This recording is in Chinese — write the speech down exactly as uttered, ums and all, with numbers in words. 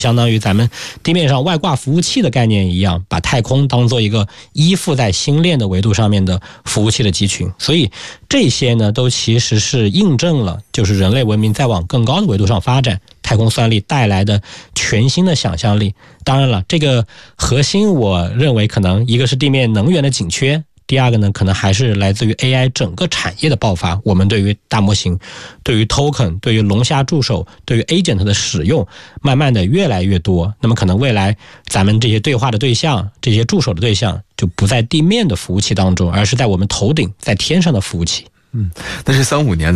相当于咱们地面上外挂服务器的概念一样，把太空当做一个依附在星链的维度上面的服务器的集群。所以这些呢，都其实是印证了，就是人类文明在往更高的维度上发展，太空算力带来的全新的想象力。当然了，这个核心我认为可能一个是地面能源的紧缺，第二个呢，可能还是来自于 A I 整个产业的爆发。我们对于大模型、对于 token、对于龙虾助手、对于 agent 的使用，慢慢的越来越多。那么可能未来咱们这些对话的对象、这些助手的对象，就不在地面的服务器当中，而是在我们头顶、在天上的服务器。 嗯，但是三五年。